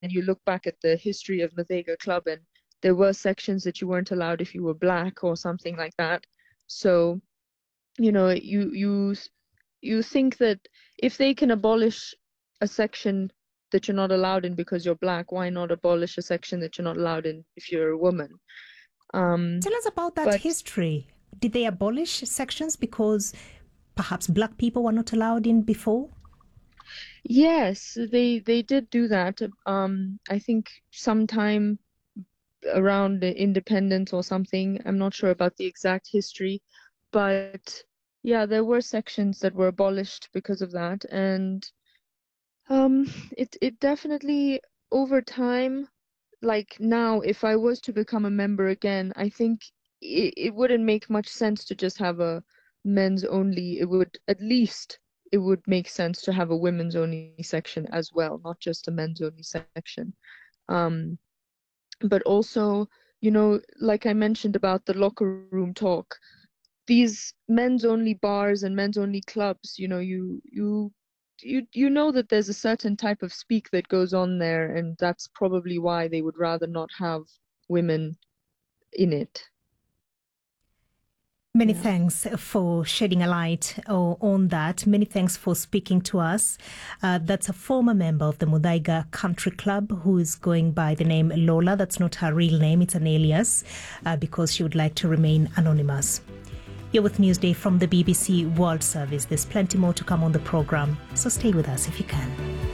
you look back at the history of Muthaiga Club, and there were sections that you weren't allowed if you were black or something like that. So, you think that if they can abolish a section that you're not allowed in because you're black, why not abolish a section that you're not allowed in if you're a woman? Tell us about that But history. Did they abolish sections because perhaps black people were not allowed in before? yes, they did do that. I think sometime around the independence or something. I'm not sure about the exact history, but yeah, there were sections that were abolished because of that, and it definitely over time, like now, if I was to become a member again, I think it wouldn't make much sense to just have a men's only. It would make sense to have a women's only section as well, not just a men's only section. Um, but also, like I mentioned about the locker room talk, these men's only bars and men's only clubs, you know that there's a certain type of speak that goes on there, and that's probably why they would rather not have women in it. Many Yeah. thanks for shedding a light on that. Many thanks for speaking to us. That's a former member of the Muthaiga Country Club who is going by the name Lola. That's not her real name, it's an alias because she would like to remain anonymous. You're with Newsday from the BBC World Service. There's plenty more to come on the program, so stay with us if you can.